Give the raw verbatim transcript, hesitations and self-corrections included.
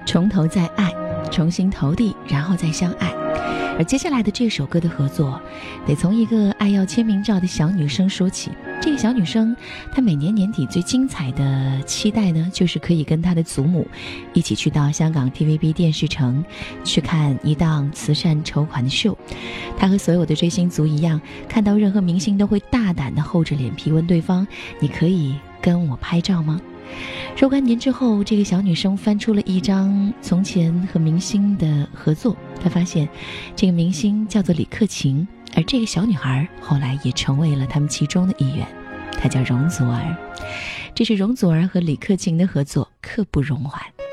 从头再爱，重新投递，然后再相爱。而接下来的这首歌的合作得从一个爱要签名照的小女生说起。这个小女生她每年年底最精彩的期待呢，就是可以跟她的祖母一起去到香港 T V B 电视城去看一档慈善筹款的秀。她和所有的追星族一样，看到任何明星都会大胆地厚着脸皮问对方，你可以跟我拍照吗？若干年之后，这个小女生翻出了一张从前和明星的合作，她发现这个明星叫做李克勤，而这个小女孩后来也成为了他们其中的一员，她叫容祖儿。这是容祖儿和李克勤的合作，刻不容缓。